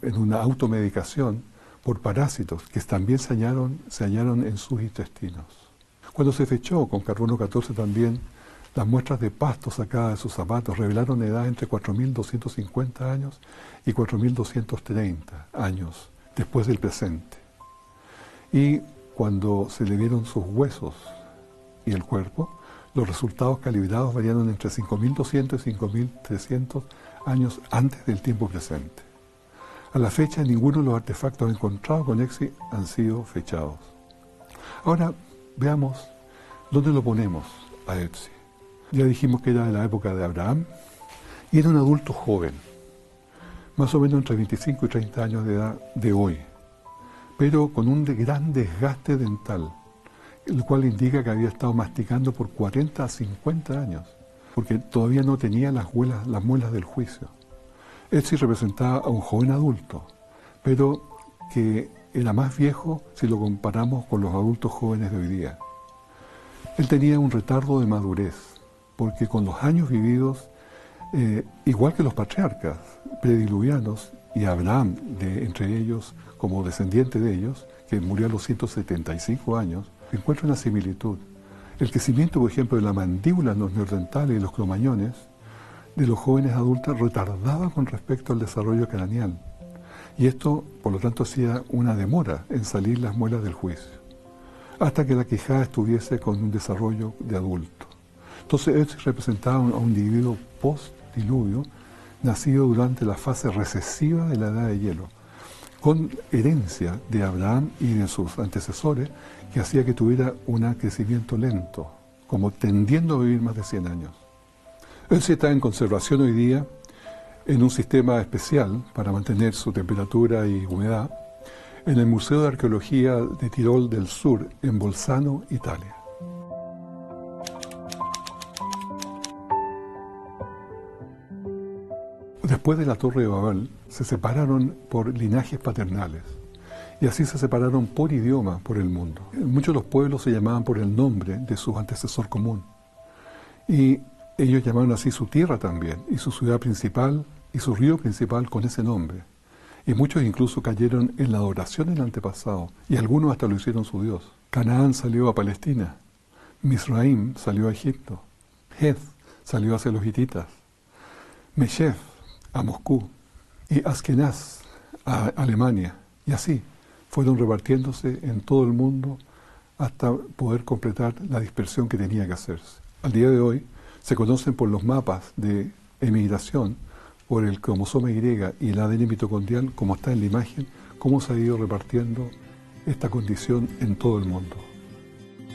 en una automedicación por parásitos que también se hallaron en sus intestinos. Cuando se fechó con carbono 14 también, las muestras de pasto sacadas de sus zapatos revelaron edad entre 4.250 años y 4.230 años después del presente. Y cuando se le vieron sus huesos y el cuerpo, los resultados calibrados variaron entre 5.200 y 5.300 años antes del tiempo presente. A la fecha, ninguno de los artefactos encontrados con Ötzi han sido fechados. Ahora, veamos dónde lo ponemos a Ötzi. Ya dijimos que era de la época de Abraham y era un adulto joven, más o menos entre 25 y 30 años de edad de hoy, pero con un gran desgaste dental, el cual indica que había estado masticando por 40 a 50 años, porque todavía no tenía las muelas del juicio. Ötzi representaba a un joven adulto, pero que era más viejo si lo comparamos con los adultos jóvenes de hoy día. Él tenía un retardo de madurez, porque con los años vividos, igual que los patriarcas prediluvianos y Abraham, entre ellos, como descendiente de ellos, que murió a los 175 años, encuentra una similitud. El crecimiento, por ejemplo, de la mandíbula en los neandertales y los cromañones, de los jóvenes adultos, retardaba con respecto al desarrollo craneal. Y esto, por lo tanto, hacía una demora en salir las muelas del juicio, hasta que la quijada estuviese con un desarrollo de adulto. Entonces, Ötzi representaba a un individuo post-diluvio, nacido durante la fase recesiva de la edad de hielo, con herencia de Abraham y de sus antecesores, que hacía que tuviera un crecimiento lento, como tendiendo a vivir más de 100 años. Ötzi está en conservación hoy día en un sistema especial para mantener su temperatura y humedad en el Museo de Arqueología de Tirol del Sur, en Bolzano, Italia. Después de la Torre de Babel, se separaron por linajes paternales, y así se separaron por idioma por el mundo. Muchos de los pueblos se llamaban por el nombre de su antecesor común, y ellos llamaron así su tierra también, y su ciudad principal, y su río principal con ese nombre. Y muchos incluso cayeron en la adoración del antepasado, y algunos hasta lo hicieron su Dios. Canaán salió a Palestina, Misraim salió a Egipto, Heth salió hacia los hititas, Meshef a Moscú, y Askenaz a Alemania, y así fueron repartiéndose en todo el mundo hasta poder completar la dispersión que tenía que hacerse. Al día de hoy se conocen por los mapas de emigración, por el cromosoma Y y el ADN mitocondrial, como está en la imagen, cómo se ha ido repartiendo esta condición en todo el mundo.